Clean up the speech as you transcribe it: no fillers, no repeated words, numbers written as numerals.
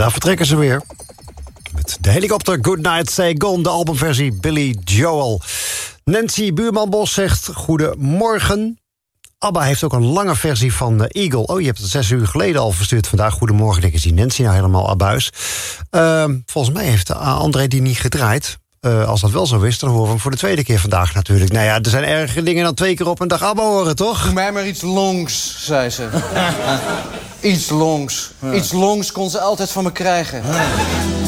daar vertrekken ze weer. Met de helikopter Goodnight Saigon, de albumversie Billy Joel. Nancy Buurman-Bos zegt goedemorgen. ABBA heeft ook een lange versie van Eagle. Oh, je hebt het 6 uur geleden al verstuurd vandaag. Goedemorgen, ik zie Nancy nou helemaal abuis. Volgens mij heeft André die niet gedraaid. Als dat wel zo is, dan horen we hem voor de tweede keer vandaag natuurlijk. Nou ja, er zijn ergere dingen dan 2 keer op een dag ABBA horen, toch? Doe mij maar iets longs, zei ze. Iets longs. Iets longs kon ze altijd van me krijgen.